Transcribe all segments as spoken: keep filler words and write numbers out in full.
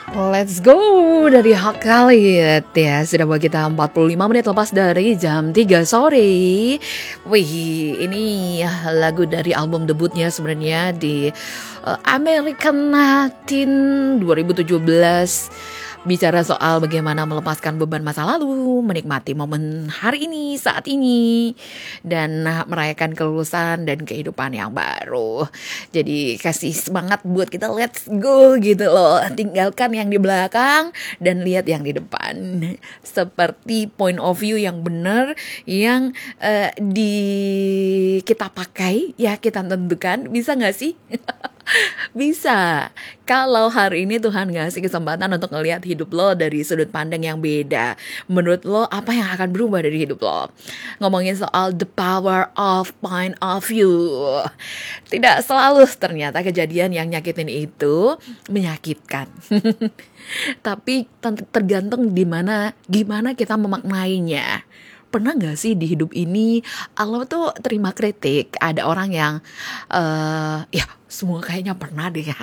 Let's go dari Hot Khalid ya. Sudah buat kita empat puluh lima menit lepas dari jam tiga sore. Wih, ini lagu dari album debutnya sebenarnya di uh, American Latin dua ribu tujuh belas. Bicara soal bagaimana melepaskan beban masa lalu, menikmati momen hari ini, saat ini, dan merayakan kelulusan dan kehidupan yang baru. Jadi kasih semangat buat kita, let's go gitu loh. Tinggalkan yang di belakang dan lihat yang di depan. Seperti point of view yang benar yang uh, di kita pakai, ya kita tentukan. Bisa gak sih? Bisa. Kalau hari ini Tuhan ngasih kesempatan untuk ngelihat hidup lo dari sudut pandang yang beda, menurut lo apa yang akan berubah dari hidup lo? Ngomongin soal the power of point of view. Tidak selalu ternyata kejadian yang nyakitin itu menyakitkan. Tapi tergantung di mana gimana kita memaknainya. Pernah gak sih di hidup ini Allah tuh terima kritik? Ada orang yang uh, ya semua kayaknya pernah deh ya.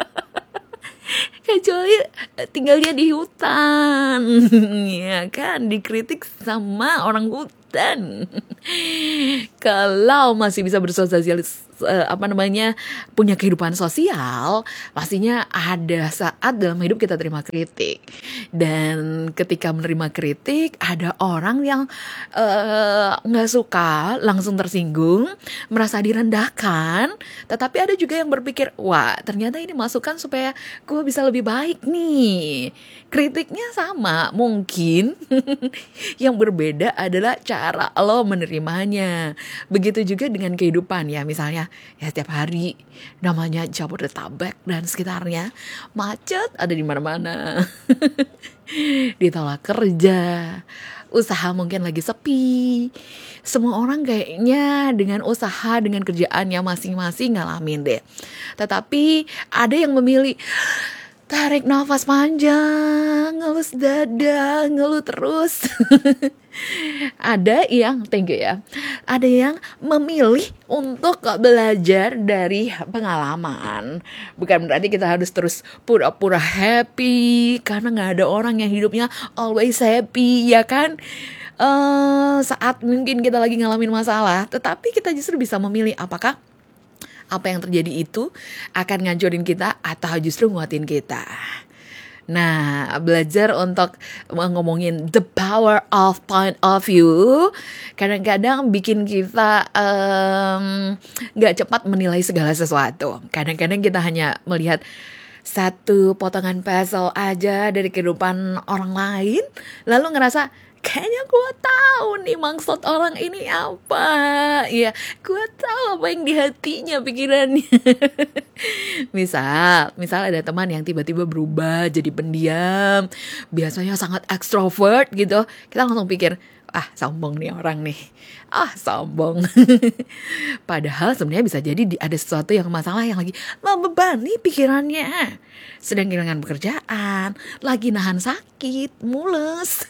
Kecuali tinggalnya di hutan, ya kan, dikritik sama orang hutan. Kalau masih bisa bersosialis, uh, apa namanya, punya kehidupan sosial, pastinya ada saat dalam hidup kita terima kritik. Dan ketika menerima kritik, ada orang yang nggak uh, suka, langsung tersinggung, merasa direndahkan. Tetapi ada juga yang berpikir, wah ternyata ini masukan supaya gue bisa lebih baik nih. Kritiknya sama, mungkin yang berbeda adalah cara lo menerimanya. Begitu juga dengan kehidupan ya, misalnya ya setiap hari namanya Jabodetabek dan sekitarnya, macet ada di mana-mana. Ditolak kerja, usaha mungkin lagi sepi. Semua orang kayaknya dengan usaha, dengan kerjaannya masing-masing ngalamin deh. Tetapi ada yang memilih tarik nafas panjang, ngelus dada, ngeluh terus. Ada yang, thank you ya, ada yang memilih untuk belajar dari pengalaman. Bukan berarti kita harus terus pura-pura happy, karena gak ada orang yang hidupnya always happy, ya kan? Uh, saat mungkin kita lagi ngalamin masalah, tetapi kita justru bisa memilih apakah apa yang terjadi itu akan ngancurin kita atau justru nguatin kita. Nah, belajar untuk ngomongin the power of point of view kadang-kadang bikin kita um, gak cepat menilai segala sesuatu. Kadang-kadang kita hanya melihat satu potongan puzzle aja dari kehidupan orang lain, lalu ngerasa kayaknya gue tahu nih maksud orang ini apa. Ya, gue tahu apa yang di hatinya, pikirannya. Misal, misal ada teman yang tiba-tiba berubah jadi pendiam, biasanya sangat ekstrovert gitu. Kita langsung pikir, ah sombong nih orang nih. Ah sombong. Padahal sebenarnya bisa jadi ada sesuatu yang masalah yang lagi membebani pikirannya. Sedang kehilangan pekerjaan, lagi nahan sakit, mules.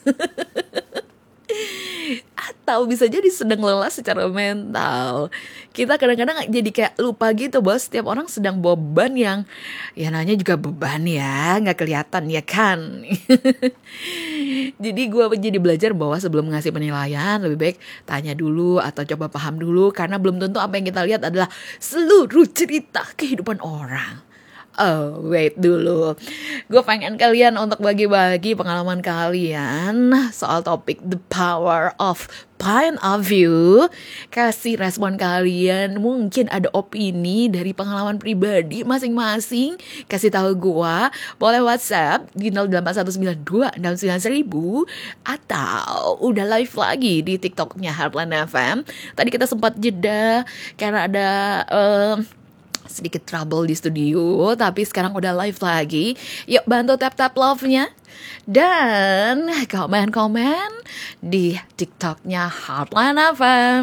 Atau bisa jadi sedang lelah secara mental. Kita kadang-kadang jadi kayak lupa gitu bahwa setiap orang sedang bawa beban yang ya nanya juga beban ya, gak kelihatan ya kan. Jadi gue jadi belajar bahwa sebelum ngasih penilaian lebih baik tanya dulu atau coba paham dulu, karena belum tentu apa yang kita lihat adalah seluruh cerita kehidupan orang. Oh wait dulu, gue pengen kalian untuk bagi-bagi pengalaman kalian soal topik the power of point of view. Kasih respon kalian, mungkin ada opini dari pengalaman pribadi masing-masing. Kasih tahu gue, boleh WhatsApp di nol delapan satu sembilan dua enam sembilan seribu, atau udah live lagi di TikToknya Heartland F M. Tadi kita sempat jeda karena ada um, sedikit trouble di studio, tapi sekarang udah live lagi. Yuk bantu tap-tap love-nya dan komen-komen di TikToknya Heartland F M.